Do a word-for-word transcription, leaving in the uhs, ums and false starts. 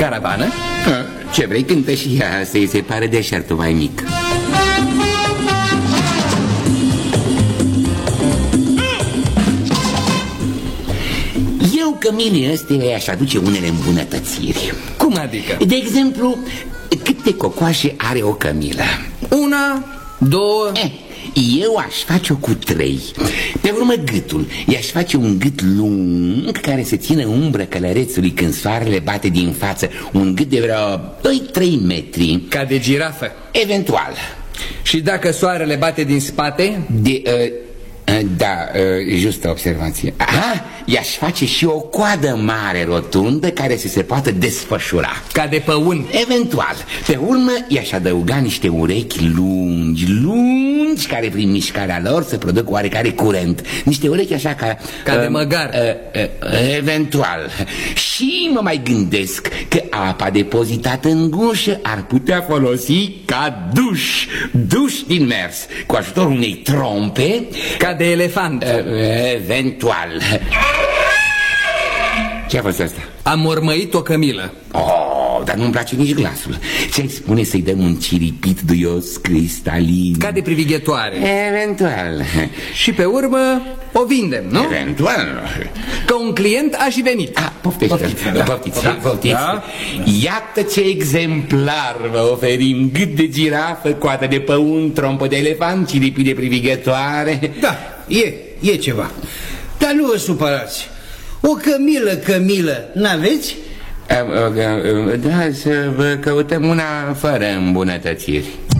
Caravană? Ce vrei, cântă și ea, să-i se pare deșertul mai mic. Eu, cămilii ăstea, i-aș aduce unele îmbunătățiri. Cum adică? De exemplu, câte cocoașe are o cămilă? Una, două... Eh, eu aș face-o cu trei. Pe urmă gâtul. I-aș face un gât lung care să țină umbră călărețului când soarele bate din față. Un gât de vreo doi trei metri. Ca de girafă? Eventual. Și dacă soarele bate din spate? De... Uh, Da, justă observație. Aha, i-aș face și o coadă mare rotundă care să se poată desfășura. Ca de păun? Eventual. Pe urmă i-aș adăuga niște urechi lungi, lungi, care prin mișcarea lor să produc oarecare curent. Niște urechi așa ca... Ca uh, de măgar. uh, uh, Eventual. Și mă mai gândesc că apa depozitată în gușă ar putea folosi ca duș. Duș din mers. Cu ajutorul unei trompe. Ca de elefant. Eventual. Ce a fost asta? Am mormăit o cămilă. Oh, dar nu-mi place nici glasul. Ce-ai spune să-i dăm un ciripit duios, cristalin? Ca de privighetoare. Eventual. Și pe urmă o vindem, nu? Eventual. Că un client a și venit. Ah, poftește. Poftiți, da. Poftiți, Da. poftiți. Da. Iată ce exemplar vă oferim. Gât de girafă, coadă de păun, trompă de elefant, ciripit de privighetoare. Da, e, e ceva. Dar nu vă supărați. O cămilă, cămilă, n-aveți? Da, să vă căutăm una fără îmbunătățiri.